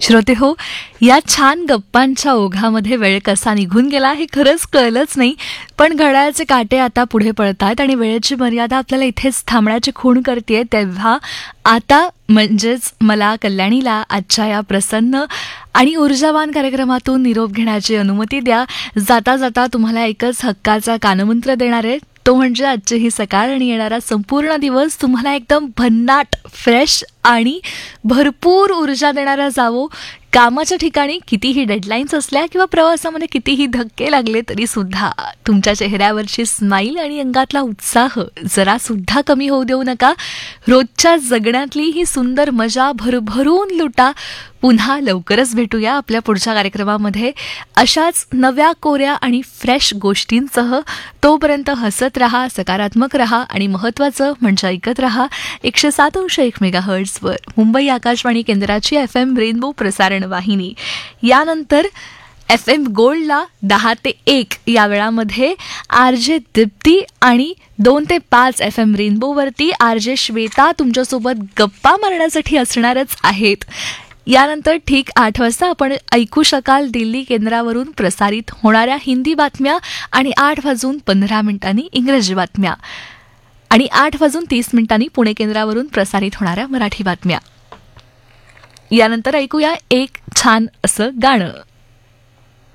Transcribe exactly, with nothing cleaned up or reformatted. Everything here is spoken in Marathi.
श्रोते हो, या छान गप्पांच्या ओघामध्ये वेळ कसा निघून गेला हे खरंच कळलंच नाही. पण घड्याळाचे काटे आता पुढे पळतात आणि वेळेची मर्यादा आपल्याला इथेच थांबण्याची खूण करते. तेव्हा आता म्हणजेच मला कल्याणीला आजच्या या प्रसन्न आणि ऊर्जावान कार्यक्रमातून निरोप घेण्याची अनुमती द्या. जाता जाता तुम्हाला एकच हक्काचा कानमंत्र देणार आहे, तो म्हणजे आजची ही सकाळ आणि येणारा संपूर्ण दिवस तुम्हाला एकदम भन्नाट, फ्रेश आणि भरपूर ऊर्जा देणारा जावो. कामाच्या ठिकाणी कितीही डेडलाईन्स असल्या किंवा प्रवासामध्ये कितीही धक्के लागले तरी सुद्धा तुमच्या चेहऱ्यावरची स्माईल आणि अंगातला उत्साह जरा सुद्धा कमी होऊ देऊ नका. रोजच्या जगण्यातली ही सुंदर मजा भरभरून लुटा. पुन्हा लवकरच भेटूया आपल्या पुढच्या कार्यक्रमामध्ये अशाच नव्या कोऱ्या आणि फ्रेश गोष्टींसह. तोपर्यंत हसत रहा, सकारात्मक रहा आणि महत्त्वाचं म्हणजे ऐकत रहा एकशे सात अंश एक मेगा हर्ट्झवर मुंबई आकाशवाणी केंद्राची एफ एम रेनबो प्रसारण वाहिनी. यानंतर एफ एम गोल्डला दहा ते एक या वेळामध्ये आर जे दीप्ती आणि दोन ते पाच F M रेनबोवरती R J Shweta तुमच्यासोबत गप्पा मारण्यासाठी असणारच आहेत. यानंतर ठीक आठ वाजता आपण ऐकू शकाल दिल्ली केंद्रावरून प्रसारित होणाऱ्या हिंदी बातम्या आणि आठ वाजून पंधरा मिनिटांनी इंग्रजी बातम्या आणि आठ वाजून तीस मिनिटांनी पुणे केंद्रावरून प्रसारित होणाऱ्या मराठी बातम्या. यानंतर ऐकूया एक छान असं गाणं.